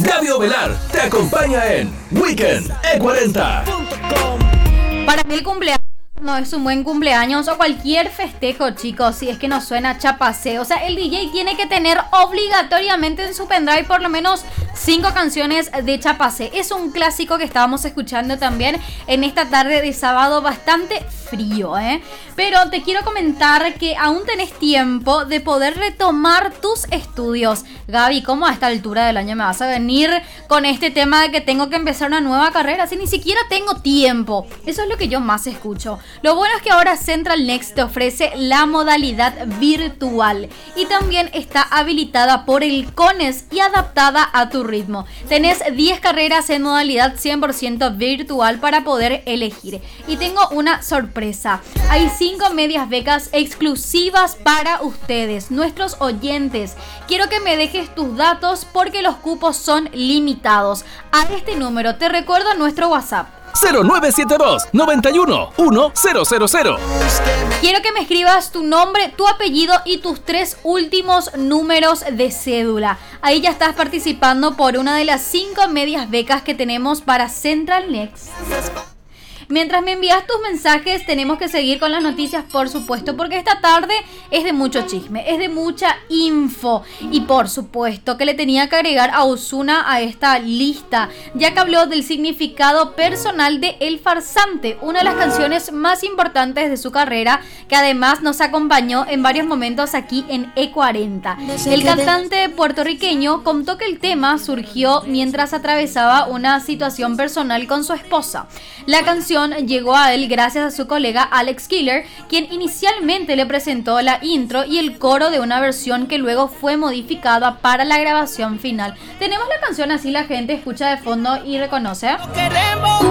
Gaby Ovelar te acompaña en Weekend E40. Para mí el cumpleaños no es un buen cumpleaños o cualquier festejo, chicos, si es que nos suena chapacé. O sea, el DJ tiene que tener obligatoriamente en su pendrive por lo menos 5 canciones de chapacé. Es un clásico que estábamos escuchando también en esta tarde de sábado bastante frío, Pero te quiero comentar que aún tenés tiempo de poder retomar tus estudios. Gaby, ¿cómo a esta altura del año me vas a venir con este tema de que tengo que empezar una nueva carrera si ni siquiera tengo tiempo? Eso es lo que yo más escucho. Lo bueno es que ahora Central Next te ofrece la modalidad virtual y también está habilitada por el CONES y adaptada a tu ritmo. Tenés 10 carreras en modalidad 100% virtual para poder elegir. Y tengo una sorpresa. Hay 5 medias becas exclusivas para ustedes, nuestros oyentes. Quiero que me dejes tus datos porque los cupos son limitados. A este número te recuerdo nuestro WhatsApp. 0972 91 1000. Quiero que me escribas tu nombre, tu apellido y tus 3 últimos números de cédula. Ahí ya estás participando por una de las 5 medias becas que tenemos para Central Next. Mientras me envías tus mensajes, tenemos que seguir con las noticias, por supuesto, porque esta tarde es de mucho chisme, es de mucha info. Y por supuesto que le tenía que agregar a Ozuna a esta lista, ya que habló del significado personal de El Farsante, una de las canciones más importantes de su carrera, que además nos acompañó en varios momentos aquí en E40. El cantante puertorriqueño contó que el tema surgió mientras atravesaba una situación personal con su esposa. La canción llegó a él gracias a su colega Alex Killer, quien inicialmente le presentó la intro y el coro de una versión que luego fue modificada para la grabación final. Tenemos la canción así, la gente escucha de fondo y reconoce.